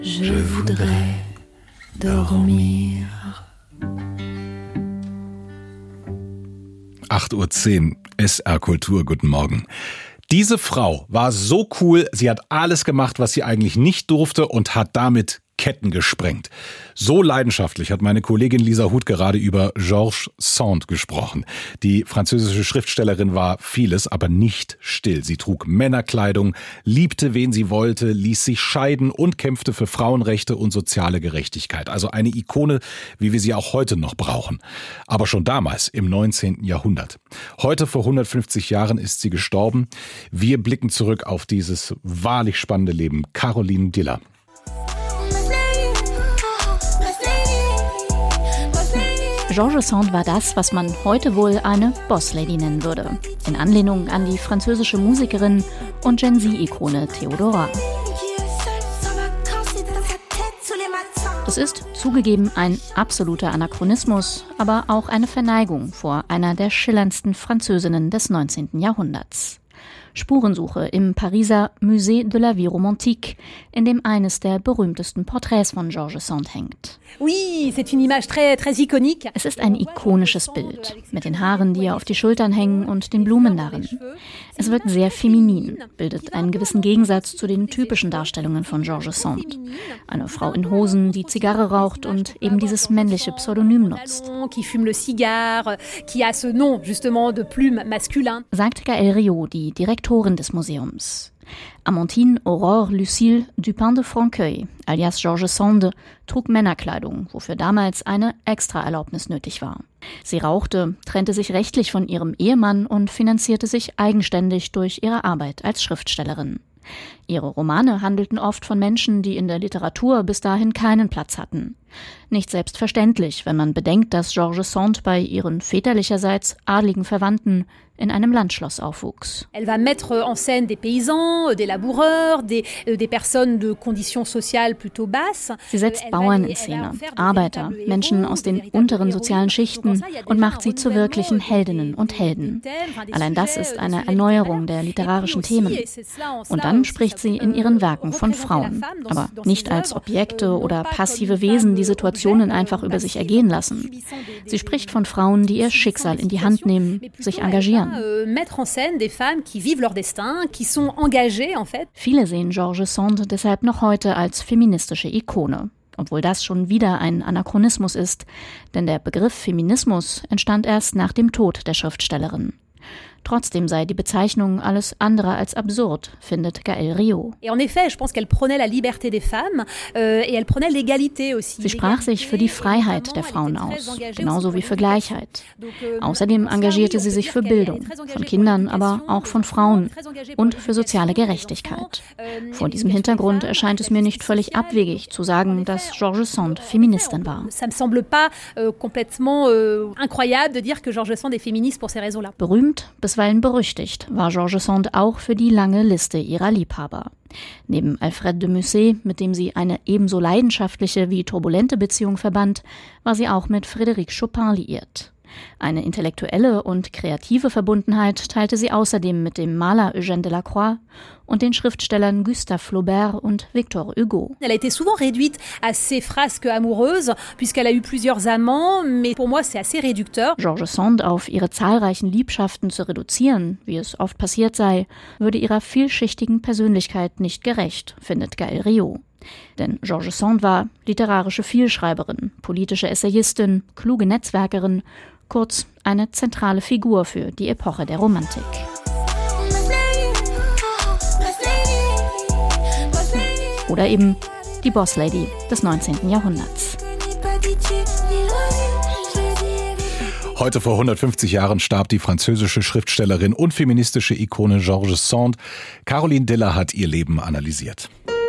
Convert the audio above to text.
Je voudrais dormir. 8:10 Uhr, SR Kultur, guten Morgen. Diese Frau war so cool, sie hat alles gemacht, was sie eigentlich nicht durfte und hat damit Ketten gesprengt. So leidenschaftlich hat meine Kollegin Lisa Huth gerade über Georges Sand gesprochen. Die französische Schriftstellerin war vieles, aber nicht still. Sie trug Männerkleidung, liebte, wen sie wollte, ließ sich scheiden und kämpfte für Frauenrechte und soziale Gerechtigkeit. Also eine Ikone, wie wir sie auch heute noch brauchen. Aber schon damals, im 19. Jahrhundert. Heute, vor 150 Jahren, ist sie gestorben. Wir blicken zurück auf dieses wahrlich spannende Leben. Caroline Diller. Georges Sand war das, was man heute wohl eine Bosslady nennen würde. In Anlehnung an die französische Musikerin und Gen-Z-Ikone Theodora. Es ist zugegeben ein absoluter Anachronismus, aber auch eine Verneigung vor einer der schillerndsten Französinnen des 19. Jahrhunderts. Spurensuche im Pariser Musée de la Vie Romantique, in dem eines der berühmtesten Porträts von Georges Sand hängt. Es ist ein ikonisches Bild, mit den Haaren, die ihr auf die Schultern hängen und den Blumen darin. Es wirkt sehr feminin, bildet einen gewissen Gegensatz zu den typischen Darstellungen von Georges Sand. Eine Frau in Hosen, die Zigarre raucht und eben dieses männliche Pseudonym nutzt. Sagt Gaëlle Riot, die Direktorin des Museums. Amandine Aurore Lucille Dupin de Franqueuil, alias Georges Sand, trug Männerkleidung, wofür damals eine Extraerlaubnis nötig war. Sie rauchte, trennte sich rechtlich von ihrem Ehemann und finanzierte sich eigenständig durch ihre Arbeit als Schriftstellerin. Ihre Romane handelten oft von Menschen, die in der Literatur bis dahin keinen Platz hatten. Nicht selbstverständlich, wenn man bedenkt, dass Georges Sand bei ihren väterlicherseits adligen Verwandten in einem Landschloss aufwuchs. Elle va mettre en scène des paysans, des laboureurs, des personnes de conditions sociales plutôt basses. Sie setzt Bauern in Szene, Arbeiter, Menschen aus den unteren sozialen Schichten und macht sie zu wirklichen Heldinnen und Helden. Allein das ist eine Erneuerung der literarischen Themen. Und dann spricht sie in ihren Werken von Frauen, aber nicht als Objekte oder passive Wesen, die Situationen einfach über sich ergehen lassen. Sie spricht von Frauen, die ihr Schicksal in die Hand nehmen, sich engagieren. Viele sehen Georges Sand deshalb noch heute als feministische Ikone. Obwohl das schon wieder ein Anachronismus ist, denn der Begriff Feminismus entstand erst nach dem Tod der Schriftstellerin. Trotzdem sei die Bezeichnung alles andere als absurd, findet Gaëlle Riot. Sie sprach sich für die Freiheit der Frauen aus, genauso wie für Gleichheit. Außerdem engagierte sie sich für Bildung, von Kindern, aber auch von Frauen und für soziale Gerechtigkeit. Vor diesem Hintergrund erscheint es mir nicht völlig abwegig zu sagen, dass Georges Sand Feministin war. Berühmt, bisweilen berüchtigt war Georges Sand auch für die lange Liste ihrer Liebhaber. Neben Alfred de Musset, mit dem sie eine ebenso leidenschaftliche wie turbulente Beziehung verband, war sie auch mit Frédéric Chopin liiert. Eine intellektuelle und kreative Verbundenheit teilte sie außerdem mit dem Maler Eugène Delacroix und den Schriftstellern Gustave Flaubert und Victor Hugo. Elle a été souvent réduite à ses frasques amoureuses, puisqu'elle a eu plusieurs amants, mais pour moi c'est assez réducteur. Georges Sand auf ihre zahlreichen Liebschaften zu reduzieren, wie es oft passiert sei, würde ihrer vielschichtigen Persönlichkeit nicht gerecht, findet Gaëlle Riot. Denn Georges Sand war literarische Vielschreiberin, politische Essayistin, kluge Netzwerkerin, kurz eine zentrale Figur für die Epoche der Romantik. Oder eben die Bosslady des 19. Jahrhunderts. Heute vor 150 Jahren starb die französische Schriftstellerin und feministische Ikone Georges Sand. Caroline Diller hat ihr Leben analysiert.